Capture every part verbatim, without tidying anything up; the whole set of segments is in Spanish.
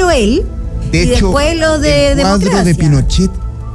primero él De y hecho, después lo de el cuadro democracia. de Pinochet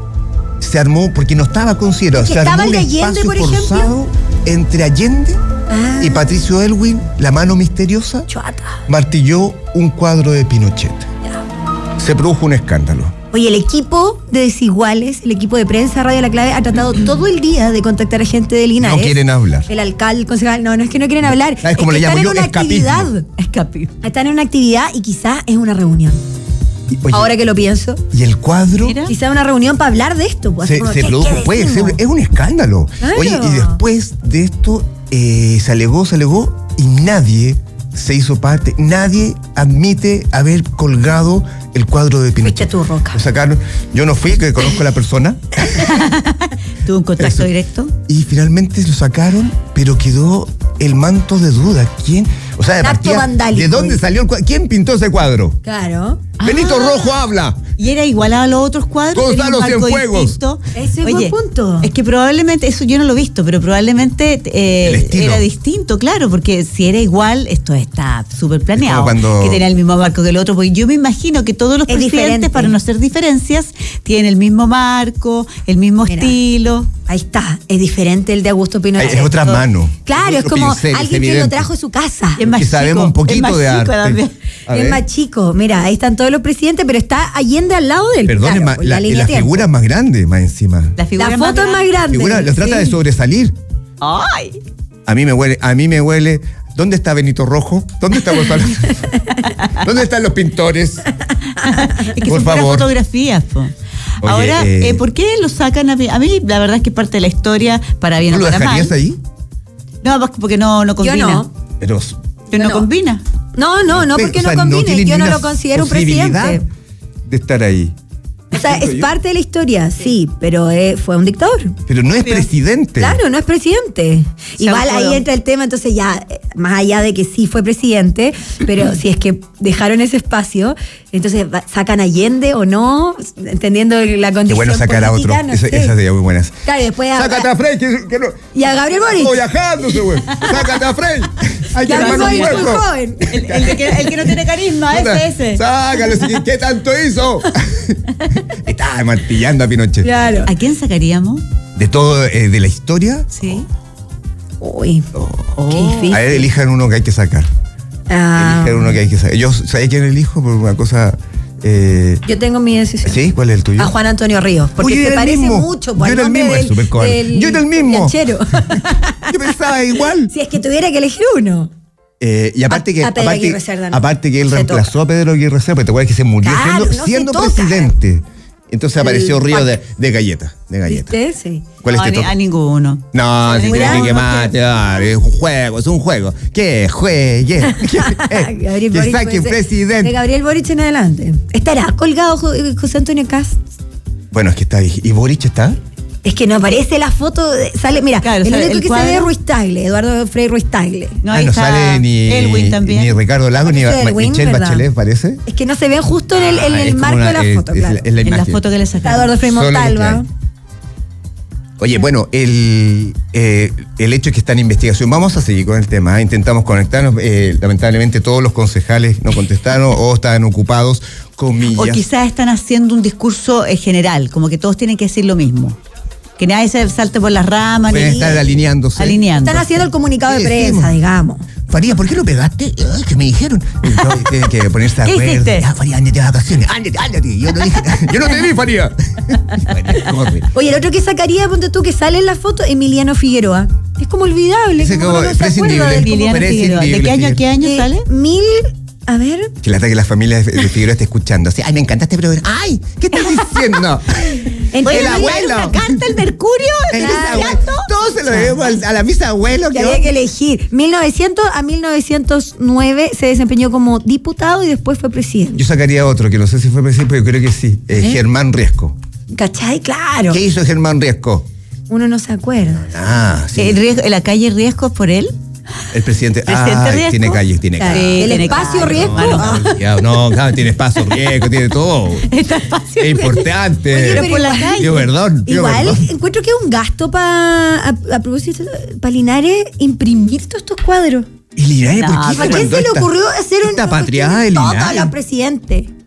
se armó porque no estaba considerado. Porque Se estaba armó el un de Allende, espacio por ejemplo. forzado entre Allende Ah, y Patricio Elwin, la mano misteriosa, chuata. martilló un cuadro de Pinochet. Ya. Se produjo un escándalo. Oye, el equipo de Desiguales, el equipo de prensa Radio La Clave, ha tratado todo el día de contactar a gente de Linares. No quieren hablar. El alcalde, el concejal, no, no es que no quieren hablar. ¿Sabes cómo es le que llamo están yo? en una Escapismo. actividad. Escapismo. Están en una actividad y quizás es una reunión. Y, oye, Ahora que lo pienso. y el cuadro Mira. Quizás una reunión para hablar de esto. Pues, se, como, se ¿qué- produjo, qué puede decimos? ser, es un escándalo. Claro. Oye, y después de esto eh, se alegó, se alegó y nadie se hizo parte, nadie admite haber colgado el cuadro de Pinochet. Fuiste tú, Roca. Lo sacaron, yo no fui, que conozco a la persona, ¿Tuvo un contacto Eso. directo? y finalmente lo sacaron, pero quedó el manto de duda. ¿Quién? O sea, de, Acto partida, vandálico. ¿de dónde salió el cuadro? ¿Quién pintó ese cuadro? Claro. Benito Ah. Rojo habla. ¿Y era igual a los otros cuadros? Gonzalo ¿Tenía un marco Cienfuegos. distinto? Ese es buen punto. Es que probablemente, eso yo no lo he visto, pero probablemente eh, El estilo. era distinto, claro, porque si era igual, esto está súper planeado. Es como cuando- Que tenía el mismo marco que el otro, porque yo me imagino que todos los Es presidentes, diferente. para no hacer diferencias, tienen el mismo marco, el mismo Mira. estilo. Ahí está, es diferente el de Augusto Pinochet. Es otra mano. Claro, es otro como pincel, es alguien que lo evidente. trajo de su casa. Es más Que sabemos chico, un poquito es más de chico arte. también. A Es ver. más chico. Mira, ahí están todos los presidentes, pero está Allende al lado del. Perdón, claro, es más- pues, la, línea la de tiempo. figura es más grande, más encima. La, figura La foto es más grande. Figura, lo trata sí. de sobresalir. ¡Ay! A mí me huele, a mí me huele. ¿Dónde está Benito Rojo? ¿Dónde está Gonzalo? ¿Dónde están los pintores? Es que Por son puras favor. fotografías, po. Oye, Ahora, eh, eh, ¿por qué lo sacan a mí? A mí, la verdad es que es parte de la historia, para bien ¿Tú o lo para mal. dejarías ahí? No, pues, porque no, no Yo combina. no. Pero, Que no, No. combina. No, no, no, porque o sea, no combine. tiene Yo ni no una lo considero un posibilidad presidente. de estar ahí. O sea, es parte de la historia, sí, pero eh, fue un dictador. Pero no es Obvio. presidente. Claro, no es presidente. Se Igual auto- ahí entra el tema, entonces ya, eh, más allá de que sí fue presidente, pero si es que dejaron ese espacio, entonces va- sacan a Allende o no, entendiendo la condición Qué bueno sacar a otro. política, no Esa, sé. esa sería muy buena. Claro, y después a, Sácate a Frey, que, que no. y a Gabriel Boric. Estoy viajándose, güey. Sácate a Frey. Hay que Gabriel armar un Boric muy pueblo. joven. El, el de que, el que no tiene carisma, ese, ese. Sácalo, ¿qué, ¿qué tanto hizo? Estaba martillando a Pinochet. Claro. ¿A quién sacaríamos? De todo, eh, de la historia, Sí. Uy, Oh. qué difícil. a ver, elijan uno que hay que sacar. Ah, Elijan uno que hay que sacar. Yo, ¿sabes quién elijo? Por una cosa. Eh, yo tengo mi decisión. ¿Sí? ¿Cuál es el tuyo? A Juan Antonio Ríos, porque Oye, se era el parece mismo. mucho Yo pues, al era el nombre mismo, del, es súper cobarde. del Yo era el mismo. Pianchero. Yo pensaba igual. Si es que tuviera que elegir uno. Eh, y aparte A- que, a Pedro aparte, Aguirre Cerda, no. aparte que él Se reemplazó a Pedro Aguirre Cerda, porque te acuerdas que se murió Claro, siendo, no se siendo toca. presidente. Entonces apareció El Río de, pack. de galleta, de galleta. ¿Viste? Sí. ¿Cuál No, es a, este ni- toque? a ninguno. No, si Cuidado, tiene que no matar, es un juego, es un juego. ¿Qué? Juegue. ¿Qué? Eh, Gabriel que Boric saque puede ser. De presidente. Gabriel Boric en adelante. ¿Estará colgado Jo- José Antonio Cast? Bueno, es que está ahí. ¿Y Boric está? Es que no aparece la foto. de- sale, mira, Claro, el sale único el que cuadro. se ve es Ruiz Tagle, Eduardo Frei Ruiz Tagle. No, ah, ahí no está sale ni, Elwin también. ni Ricardo Lago ni Aparece Elwin, Michelle ¿verdad? Bachelet, parece. Es que no se ven justo en el, en Ah, el es como marco una- de la es- foto, es claro. la- es la En la imagen. foto que le Está sacaron. Eduardo Frei Solo lo que Montalva. hay. Oye, bueno, el, eh, el hecho es que está en investigación. Vamos a seguir con el tema. ¿eh? Intentamos conectarnos. eh, lamentablemente todos los concejales no contestaron o estaban ocupados, comillas. O quizás están haciendo un discurso eh, general, como que todos tienen que decir lo mismo. Que nadie se salte por las ramas. Pueden ni- estar alineándose. alineando. Están haciendo el comunicado de Sí, prensa, sí. digamos. Faría, ¿por qué lo pegaste? Ay, que me dijeron. Entonces, tienen que ponerse de ¿Qué acuerdo. hiciste? Ya, Faría, ándate de vacaciones. Ándate, ándate. Yo no dije Yo no te vi, Faría. Bueno, corre. Oye, el otro que sacaría, ponte tú, que sale en la foto, Emiliano Figueroa. Es como olvidable. Ese como como que no se prescindible. acuerda del- Liliana Prescindible, Figueroa. ¿De qué año a qué año Eh, sale? Mil, a ver. Que la que la familia de de Figueroa está escuchando. Así, ay, me encanta este programa. Ay, ¿qué estás diciendo? Entre El mil- abuelo. ¿Una carta el Mercurio? El ¿Estás bisabuelo. hablando? Todos se lo debemos al- a la misa abuelo. Que que había que elegir. mil novecientos a mil novecientos nueve se desempeñó como diputado y después fue presidente. Yo sacaría otro, que no sé si fue presidente, pero yo creo que sí. Eh, Germán Riesco. ¿Cachai? Claro. ¿Qué hizo Germán Riesco? Uno no se acuerda. Ah, sí. ¿El riesgo- ¿La calle Riesgos por él? El presidente. ¿Presidente ah, Riesco? tiene calle, tiene Claro. calle. ¿El tiene espacio calle, Riesco? hermano. Ah. Ya, no, claro, tiene espacio Riesco, tiene todo. Está espacio Es importante. Oye, pero por la igual- calle. Pido perdón, pido Igual perdón. encuentro que es un gasto para, a, a propósito, para Linares imprimir todos estos cuadros. ¿Y Linares No, por qué ¿a ¿A se quién mandó se le esta- ocurrió hacer un esta patriada de todos Linares? los presidentes?